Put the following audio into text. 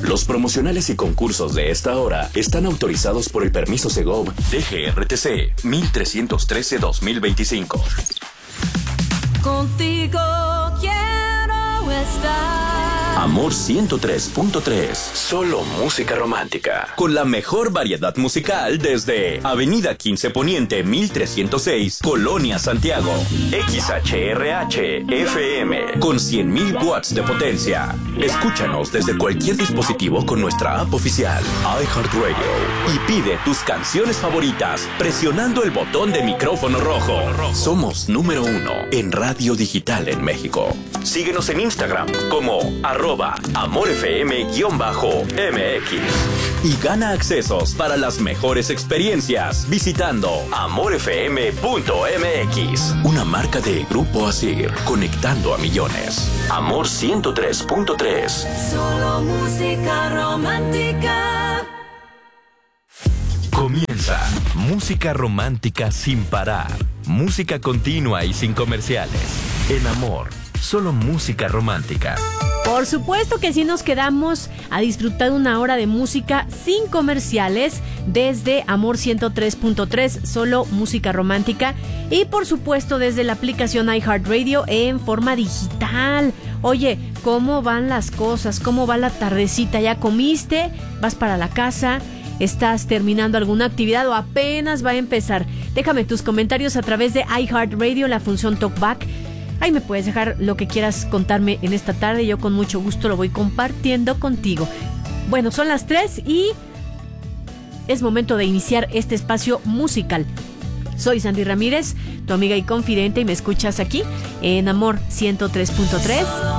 Los promocionales y concursos de esta hora están autorizados por el permiso Segov DGRTC 1313-2025. Contigo quiero estar. Amor 103.3. Solo música romántica. Con la mejor variedad musical desde Avenida 15 Poniente 1306, Colonia Santiago. XHRH FM con 100.000 watts de potencia. Escúchanos desde cualquier dispositivo con nuestra app oficial iHeartRadio y pide tus canciones favoritas presionando el botón de micrófono rojo. Somos número 1 en radio digital en México. Síguenos en Instagram como @AmorFM_MX y gana accesos para las mejores experiencias visitando amorfm.mx, una marca de Grupo Asir, conectando a millones. Amor 103.3. Solo música romántica. Comienza Música Romántica sin parar. Música continua y sin comerciales. En Amor, solo música romántica. Por supuesto que sí, nos quedamos a disfrutar una hora de música sin comerciales desde Amor 103.3, solo música romántica, y por supuesto desde la aplicación iHeartRadio en forma digital. Oye, ¿cómo van las cosas? ¿Cómo va la tardecita? ¿Ya comiste? ¿Vas para la casa? ¿Estás terminando alguna actividad o apenas va a empezar? Déjame tus comentarios a través de iHeartRadio, la función Talkback. Ahí me puedes dejar lo que quieras contarme en esta tarde. Yo con mucho gusto lo voy compartiendo contigo. Bueno, son las 3 y es momento de iniciar este espacio musical. Soy Sandy Ramírez, tu amiga y confidente, y me escuchas aquí en Amor 103.3.